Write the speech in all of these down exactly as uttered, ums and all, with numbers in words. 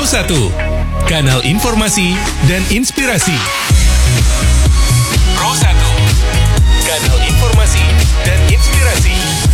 satu, kanal informasi dan inspirasi. Pro satu, kanal informasi dan inspirasi.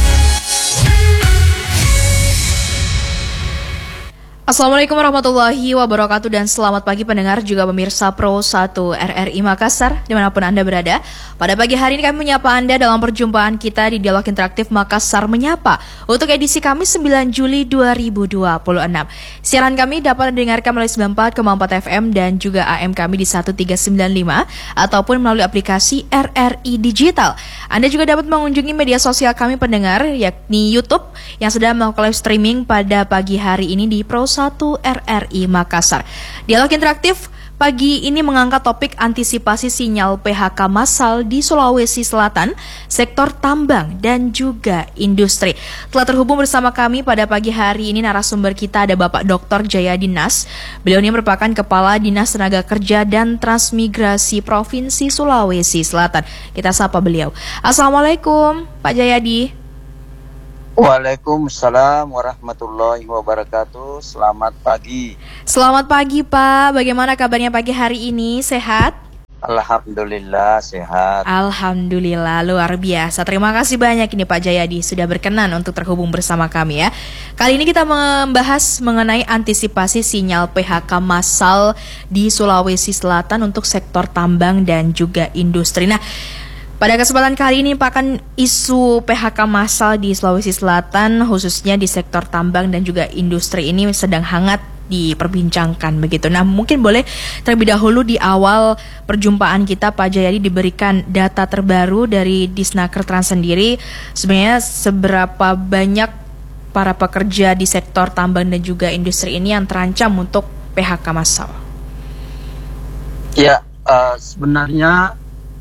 Assalamualaikum warahmatullahi wabarakatuh dan selamat pagi pendengar juga pemirsa Pro satu R R I Makassar dimanapun Anda berada. Pada pagi hari ini kami menyapa Anda dalam perjumpaan kita di Dialog Interaktif Makassar Menyapa untuk edisi Kamis sembilan Juli dua ribu dua puluh enam. Siaran kami dapat didengarkan melalui sembilan puluh empat koma empat F M dan juga A M kami di seribu tiga ratus sembilan puluh lima ataupun melalui aplikasi R R I Digital. Anda juga dapat mengunjungi media sosial kami pendengar yakni YouTube yang sedang melakukan live streaming pada pagi hari ini di Pro satu R R I Makassar. Dialog interaktif pagi ini mengangkat topik antisipasi sinyal P H K massal di Sulawesi Selatan, sektor tambang dan juga industri. Telah terhubung bersama kami pada pagi hari ini narasumber kita ada Bapak Doktor Jayadi Nas. Beliau ini merupakan Kepala Dinas Tenaga Kerja dan Transmigrasi Provinsi Sulawesi Selatan. Kita sapa beliau. Assalamualaikum Pak Jayadi. Waalaikumsalam warahmatullahi wabarakatuh. Selamat pagi. Selamat pagi Pak. Bagaimana kabarnya pagi hari ini? Sehat? Alhamdulillah sehat. Alhamdulillah luar biasa. Terima kasih banyak ini Pak Jayadi sudah berkenan untuk terhubung bersama kami ya. Kali ini kita membahas mengenai antisipasi sinyal P H K massal di Sulawesi Selatan untuk sektor tambang dan juga industri. Nah, pada kesempatan kali ini Pak, kan isu P H K massal di Sulawesi Selatan khususnya di sektor tambang dan juga industri ini sedang hangat diperbincangkan begitu. Nah, mungkin boleh terlebih dahulu di awal perjumpaan kita Pak Jayadi diberikan data terbaru dari Disnaker Trans sendiri. Sebenarnya seberapa banyak para pekerja di sektor tambang dan juga industri ini yang terancam untuk P H K massal? Ya, uh, sebenarnya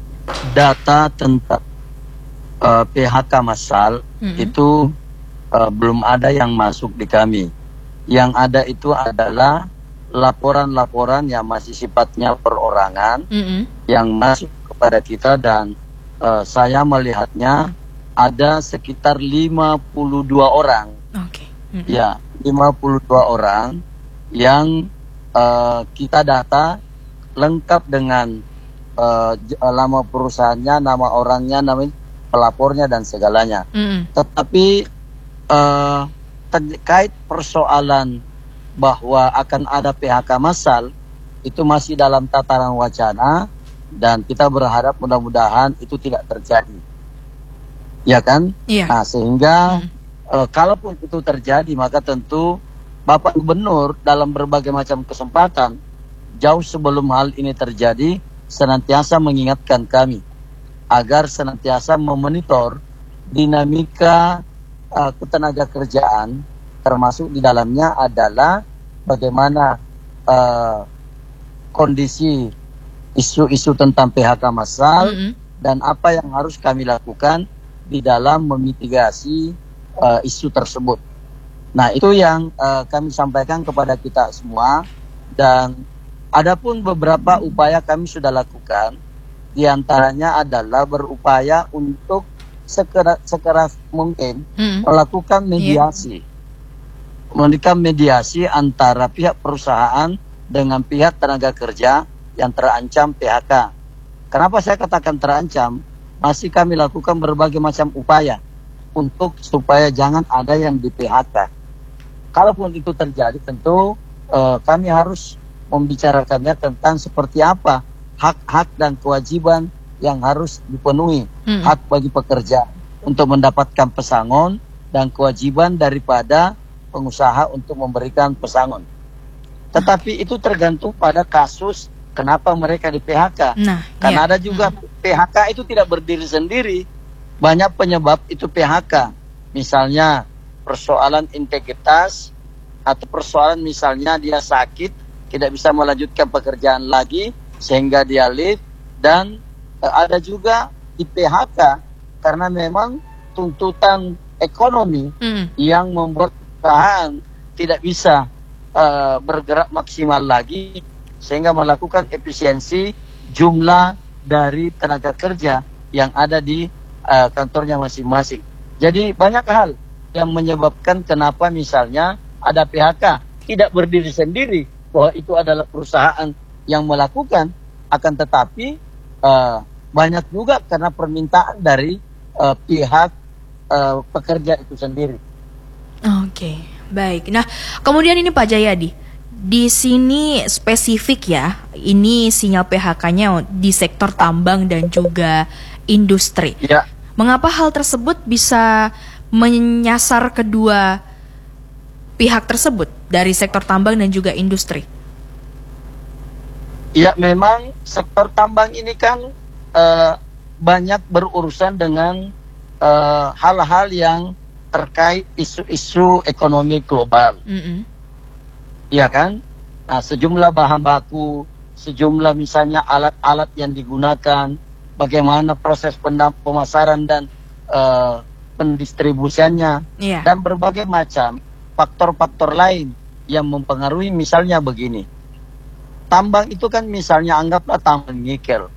data tentang uh, P H K massal mm-hmm. itu uh, belum ada yang masuk di kami. Yang ada itu adalah laporan-laporan yang masih sifatnya perorangan mm-hmm. yang masuk kepada kita dan uh, saya melihatnya ada sekitar lima puluh dua orang. Okay. Mm-hmm. Ya, lima puluh dua orang yang uh, kita data lengkap dengan Uh, nama perusahaannya, nama orangnya, nama pelapornya dan segalanya. Mm. Tetapi uh, terkait persoalan bahwa akan ada P H K massal itu masih dalam tataran wacana dan kita berharap mudah-mudahan itu tidak terjadi. Ya kan? Yeah. Nah, sehingga mm. uh, kalaupun itu terjadi maka tentu Bapak Gubernur dalam berbagai macam kesempatan jauh sebelum hal ini terjadi senantiasa mengingatkan kami agar senantiasa memonitor dinamika uh, ketenaga kerjaan, termasuk di dalamnya adalah bagaimana uh, kondisi isu-isu tentang P H K massal mm-hmm. dan apa yang harus kami lakukan di dalam memitigasi uh, isu tersebut. Nah, itu yang uh, kami sampaikan kepada kita semua. Dan adapun beberapa upaya kami sudah lakukan, diantaranya adalah berupaya untuk sekeras, sekeras mungkin hmm. melakukan mediasi. Yeah. Melakukan mediasi antara pihak perusahaan dengan pihak tenaga kerja yang terancam P H K. Kenapa saya katakan terancam? Masih kami lakukan berbagai macam upaya untuk supaya jangan ada yang di P H K. Kalaupun itu terjadi, tentu uh, kami harus membicarakannya tentang seperti apa hak-hak dan kewajiban yang harus dipenuhi. Hmm. Hak bagi pekerja untuk mendapatkan pesangon dan kewajiban daripada pengusaha untuk memberikan pesangon. Tetapi itu tergantung pada kasus kenapa mereka di P H K. Nah, karena iya. ada juga hmm. P H K itu tidak berdiri sendiri. Banyak penyebab itu P H K. Misalnya persoalan integritas atau persoalan misalnya dia sakit, tidak bisa melanjutkan pekerjaan lagi sehingga dia leave, dan e, ada juga di P H K karena memang tuntutan ekonomi mm. yang membuat perusahaan tidak bisa e, bergerak maksimal lagi sehingga melakukan efisiensi jumlah dari tenaga kerja yang ada di e, kantornya masing-masing. Jadi banyak hal yang menyebabkan kenapa misalnya ada P H K tidak berdiri sendiri. bahwa itu adalah perusahaan yang melakukan, akan tetapi uh, banyak juga karena permintaan dari uh, pihak uh, pekerja itu sendiri. Oke, baik. Nah, kemudian ini Pak Jayadi, di sini spesifik ya, ini sinyal P H K-nya di sektor tambang dan juga industri. Ya. Mengapa hal tersebut bisa menyasar kedua pihak tersebut dari sektor tambang dan juga industri? Ya, memang sektor tambang ini kan uh, banyak berurusan dengan uh, hal-hal yang terkait isu-isu ekonomi global. Mm-mm. Iya kan? Nah, sejumlah bahan baku, sejumlah misalnya alat-alat yang digunakan, bagaimana proses pemasaran dan uh, pendistribusiannya, Yeah. dan berbagai macam faktor-faktor lain yang mempengaruhi. Misalnya begini, tambang itu kan misalnya anggaplah tambang nikel,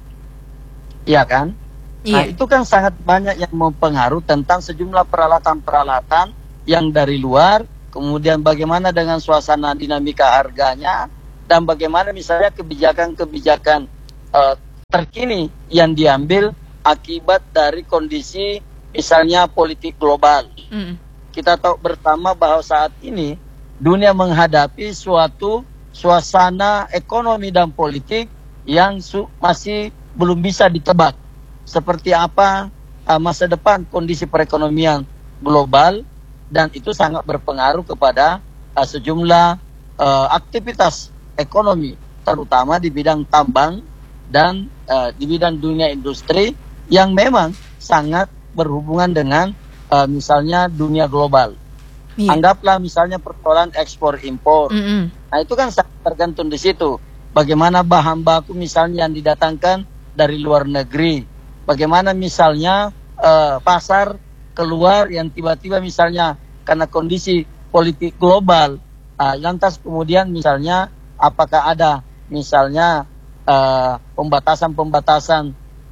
iya kan? Nah, Iya. itu kan sangat banyak yang mempengaruhi tentang sejumlah peralatan-peralatan yang dari luar, kemudian bagaimana dengan suasana dinamika harganya, dan bagaimana misalnya kebijakan-kebijakan uh, terkini yang diambil akibat dari kondisi misalnya politik global. Mm-mm. Kita tahu bersama bahwa saat ini dunia menghadapi suatu suasana ekonomi dan politik yang su- masih belum bisa ditebak. Seperti apa uh, masa depan kondisi perekonomian global, dan itu sangat berpengaruh kepada uh, sejumlah uh, aktivitas ekonomi, terutama di bidang tambang dan uh, di bidang dunia industri yang memang sangat berhubungan dengan uh, misalnya dunia global. Iya. Anggaplah misalnya persoalan ekspor impor. Mm-mm. Nah, itu kan sangat tergantung di situ. Bagaimana bahan baku misalnya yang didatangkan dari luar negeri. Bagaimana misalnya uh, pasar keluar yang tiba-tiba misalnya karena kondisi politik global. Uh, lantas kemudian misalnya apakah ada misalnya uh, pembatasan-pembatasan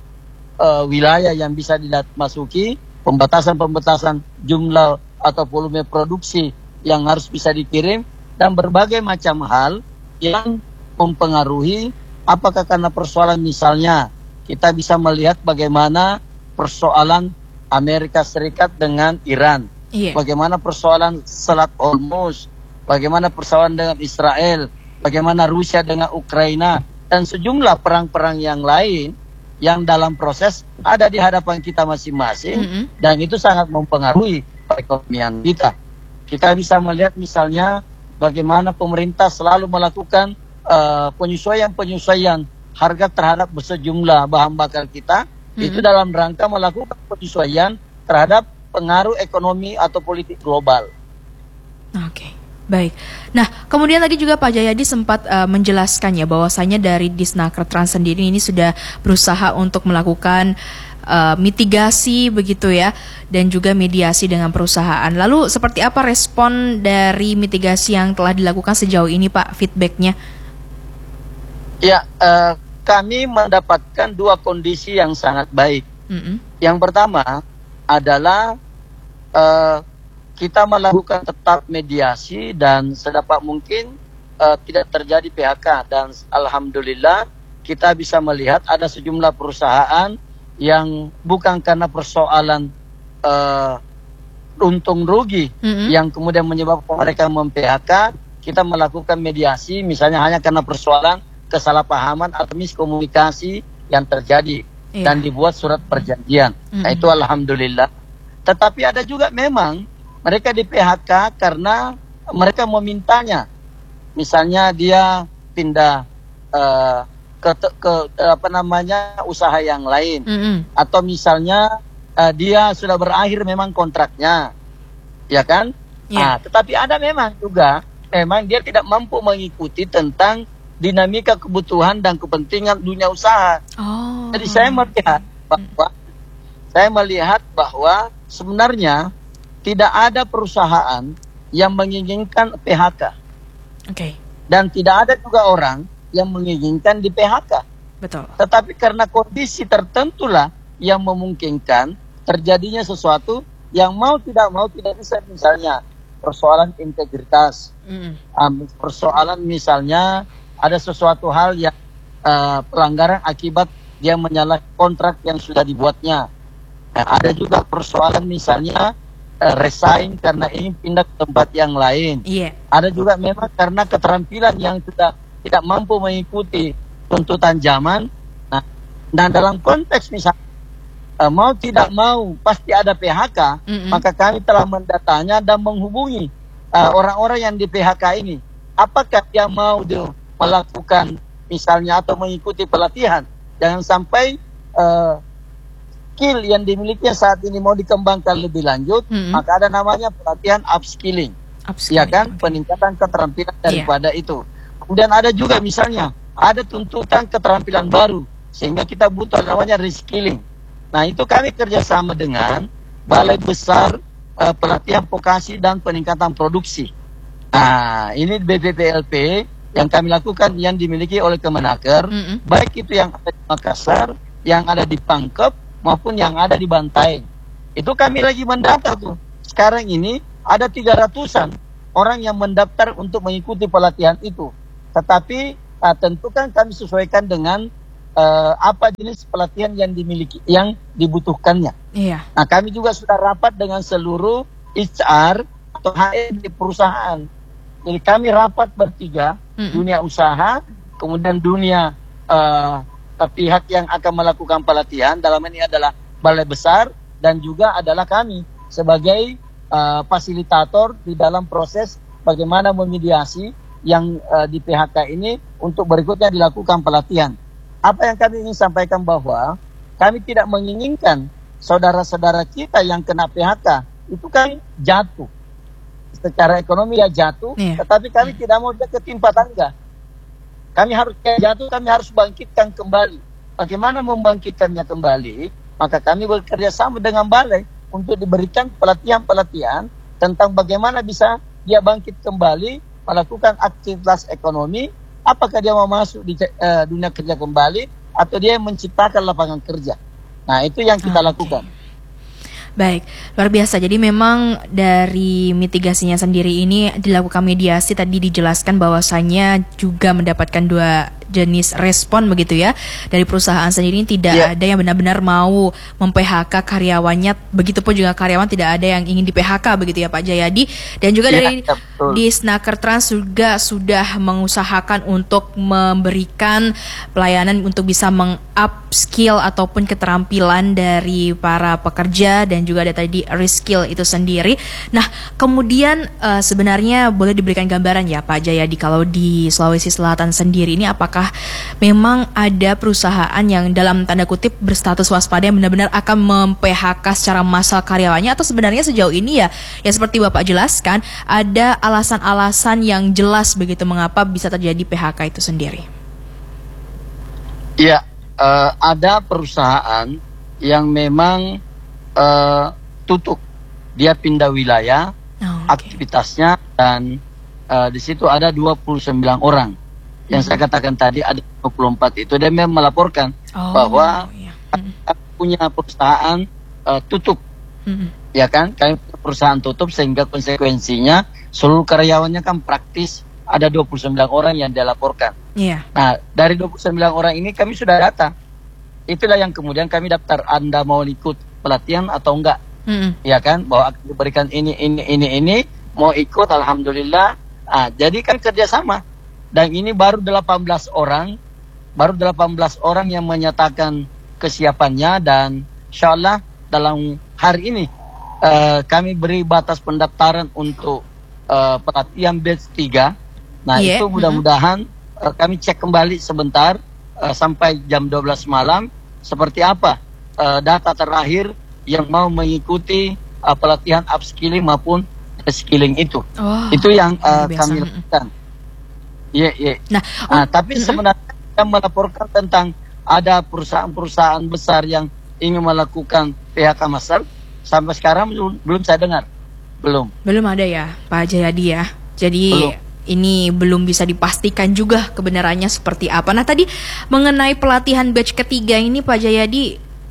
uh, wilayah yang bisa dimasuki, pembatasan-pembatasan jumlah atau volume produksi yang harus bisa dikirim, dan berbagai macam hal yang mempengaruhi. Apakah karena persoalan misalnya kita bisa melihat bagaimana persoalan Amerika Serikat dengan Iran, Iya. bagaimana persoalan Selat Hormuz, bagaimana persoalan dengan Israel, bagaimana Rusia dengan Ukraina, dan sejumlah perang-perang yang lain yang dalam proses ada di hadapan kita masing-masing. Mm-mm. Dan itu sangat mempengaruhi perekonomian kita. Kita bisa melihat misalnya bagaimana pemerintah selalu melakukan uh, penyesuaian-penyesuaian harga terhadap sejumlah bahan bakar kita, Mm-mm. itu dalam rangka melakukan penyesuaian terhadap pengaruh ekonomi atau politik global. Oke, baik. Nah, kemudian tadi juga Pak Jayadi sempat uh, menjelaskan ya bahwasanya dari Disnaker Trans sendiri ini sudah berusaha untuk melakukan uh, mitigasi begitu ya, dan juga mediasi dengan perusahaan. Lalu seperti apa respon dari mitigasi yang telah dilakukan sejauh ini, Pak, feedbacknya? Ya, eh, kami mendapatkan dua kondisi yang sangat baik. Mm-mm. Yang pertama adalah eh, kita melakukan tetap mediasi dan sedapat mungkin eh, tidak terjadi P H K, dan alhamdulillah kita bisa melihat ada sejumlah perusahaan yang bukan karena persoalan eh, untung rugi Mm-mm. yang kemudian menyebabkan mereka mem-P H K. Kita melakukan mediasi misalnya hanya karena persoalan kesalahpahaman atau miskomunikasi yang terjadi, Iya. dan dibuat surat perjanjian. Mm-mm. Nah, itu alhamdulillah. Tetapi ada juga memang mereka di P H K karena mereka memintanya. Misalnya dia pindah uh, ke, ke apa namanya usaha yang lain, Mm-mm. atau misalnya uh, dia sudah berakhir memang kontraknya, ya kan? Iya. Nah, tetapi ada memang juga memang dia tidak mampu mengikuti tentang dinamika kebutuhan dan kepentingan dunia usaha. Oh. Jadi saya melihat bahwa saya melihat bahwa sebenarnya tidak ada perusahaan yang menginginkan P H K, Oke, dan tidak ada juga orang yang menginginkan di P H K. betul. Tetapi karena kondisi tertentulah yang memungkinkan terjadinya sesuatu yang mau tidak mau tidak bisa, misalnya persoalan integritas, Mm. um, persoalan misalnya ada sesuatu hal yang uh, pelanggaran akibat dia menyalahi kontrak yang sudah dibuatnya. Nah, ada juga persoalan misalnya uh, resign karena ingin pindah ke tempat yang lain. Iya. Ada juga memang karena keterampilan yang sudah tidak mampu mengikuti tuntutan zaman. Nah, dan dalam konteks misalnya Uh, mau tidak mau pasti ada P H K, Mm-mm. maka kami telah mendatanya dan menghubungi uh, orang-orang yang di P H K ini. Apakah dia mau dia melakukan misalnya atau mengikuti pelatihan? Jangan sampai uh, skill yang dimiliki saat ini mau dikembangkan lebih lanjut, Mm-mm. maka ada namanya pelatihan upskilling, Upskilling, ya kan, oke. peningkatan keterampilan daripada itu. Kemudian ada juga misalnya ada tuntutan keterampilan baru, sehingga kita butuh namanya reskilling. Nah, itu kami kerjasama dengan Balai Besar uh, Pelatihan Vokasi dan Peningkatan Produksi. Nah, ini B P P L P yang kami lakukan yang dimiliki oleh Kemenaker, Mm-mm. baik itu yang ada di Makassar, yang ada di Pangkep, maupun yang ada di Bantaeng. Itu kami lagi mendaftar tuh. Sekarang ini ada tiga ratusan orang yang mendaftar untuk mengikuti pelatihan itu. Tetapi uh, tentu kan kami sesuaikan dengan Uh, apa jenis pelatihan yang dimiliki, yang dibutuhkannya. Iya. Nah, kami juga sudah rapat dengan seluruh H R atau H R di perusahaan. Jadi kami rapat bertiga, Mm-mm. dunia usaha, kemudian dunia uh, pihak yang akan melakukan pelatihan. Dalam ini adalah Balai Besar dan juga adalah kami sebagai uh, fasilitator di dalam proses bagaimana memediasi yang uh, di P H K ini untuk berikutnya dilakukan pelatihan. Apa yang kami ingin sampaikan bahwa kami tidak menginginkan saudara-saudara kita yang kena P H K itu kan jatuh. Secara ekonomi ya jatuh, Iya. tetapi kami tidak mau dia ketimpa tangga. Kami harus kayak jatuh, kami harus bangkitkan kembali. Bagaimana membangkitkannya kembali? Maka kami bekerja sama dengan balai untuk diberikan pelatihan-pelatihan tentang bagaimana bisa dia bangkit kembali, melakukan aktivitas ekonomi. Apakah dia mau masuk di uh, dunia kerja kembali atau dia menciptakan lapangan kerja. Nah, itu yang kita Oke. lakukan. Baik, luar biasa. Jadi memang dari mitigasinya sendiri ini dilakukan mediasi, tadi dijelaskan bahwasannya juga mendapatkan dua jenis respon begitu ya dari perusahaan sendiri. Ini tidak Yeah. ada yang benar-benar mau mem-P H K karyawannya, begitupun juga karyawan tidak ada yang ingin di-P H K begitu ya Pak Jayadi. Dan juga Yeah, dari yeah, betul. di Snaker Trans juga sudah mengusahakan untuk memberikan pelayanan untuk bisa meng-up skill ataupun keterampilan dari para pekerja, dan juga ada tadi reskill itu sendiri. Nah, kemudian uh, sebenarnya boleh diberikan gambaran ya Pak Jayadi, kalau di Sulawesi Selatan sendiri ini apakah memang ada perusahaan yang dalam tanda kutip berstatus waspada yang benar-benar akan mem-P H K secara massal karyawannya, atau sebenarnya sejauh ini ya ya seperti Bapak jelaskan ada alasan-alasan yang jelas begitu mengapa bisa terjadi P H K itu sendiri? Iya, uh, ada perusahaan yang memang uh, tutup, dia pindah wilayah Oh, oke. aktivitasnya, dan uh, di situ ada dua puluh sembilan orang. Yang saya katakan tadi ada dua puluh empat itu dia memang melaporkan Oh, bahwa iya. punya perusahaan uh, tutup, Mm-mm. ya kan? Kami punya perusahaan tutup sehingga konsekuensinya seluruh karyawannya kan praktis ada dua puluh sembilan orang yang dilaporkan. Iya. Nah, dari dua puluh sembilan orang ini kami sudah data. Itulah yang kemudian kami daftar, Anda mau ikut pelatihan atau enggak? Mm-mm. Ya kan, bahwa akan diberikan ini, ini, ini, ini, mau ikut, alhamdulillah. Ah, jadi kan kerjasama. Dan ini baru delapan belas orang, baru delapan belas orang yang menyatakan kesiapannya, dan insya Allah dalam hari ini uh, kami beri batas pendaftaran untuk uh, pelatihan batch tiga. Nah, Yeah. itu mudah-mudahan uh, kami cek kembali sebentar uh, sampai jam dua belas malam seperti apa uh, data terakhir yang mau mengikuti uh, pelatihan upskilling maupun reskilling itu. Oh, Itu yang uh, luar biasa. kami Mm-mm. lakukan. Iya, iya. Nah, Nah, tapi mm-mm. sebenarnya kita melaporkan tentang ada perusahaan-perusahaan besar yang ingin melakukan P H K massal, sampai sekarang belum, belum saya dengar. Belum. belum ada ya Pak Jayadi ya. Jadi Belum. ini belum bisa dipastikan juga kebenarannya seperti apa. Nah, tadi mengenai pelatihan batch ketiga ini Pak Jayadi,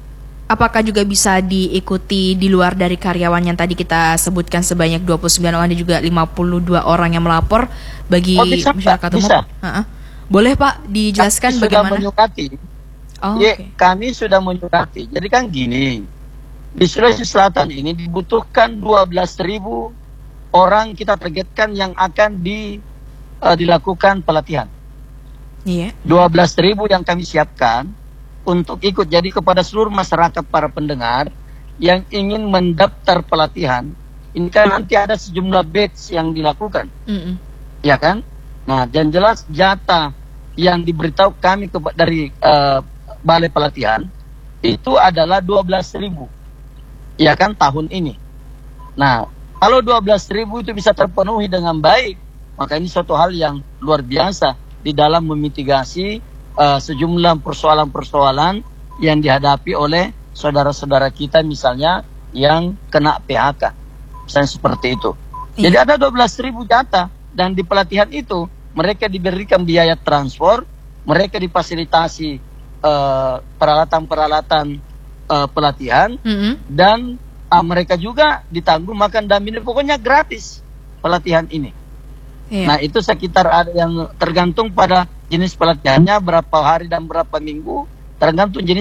apakah juga bisa diikuti di luar dari karyawan yang tadi kita sebutkan sebanyak dua puluh sembilan orang dan juga lima puluh dua orang yang melapor bagi Oh, bisa, masyarakat umum? bisa. Ha-ha. Boleh Pak dijelaskan kami sudah bagaimana? menyukati. Oh, Ya, oke. kami sudah menyukati. Jadi kan gini, di Sulawesi Selatan ini dibutuhkan dua belas ribu orang kita targetkan yang akan di, uh, dilakukan pelatihan. Iya. dua belas ribu yang kami siapkan untuk ikut. Jadi kepada seluruh masyarakat para pendengar yang ingin mendaftar pelatihan, ini kan nanti ada sejumlah batch yang dilakukan, Mm-mm. ya kan? Nah, dan jelas jatah yang diberitahu kami ke, dari uh, balai pelatihan itu adalah dua belas ribu, ya kan, tahun ini. Nah, kalau dua belas ribu itu bisa terpenuhi dengan baik, maka ini suatu hal yang luar biasa di dalam memitigasi uh, sejumlah persoalan-persoalan yang dihadapi oleh saudara-saudara kita misalnya yang kena P H K. Misalnya seperti itu. Iya. Jadi ada dua belas ribu jatah, dan di pelatihan itu mereka diberikan biaya transport, mereka difasilitasi uh, peralatan-peralatan uh, pelatihan, Mm-mm. dan uh, mereka juga ditanggung makan dan minum, pokoknya gratis pelatihan ini. Iya. Nah, itu sekitar ada yang tergantung pada jenis pelatihannya, berapa hari dan berapa minggu, tergantung jenis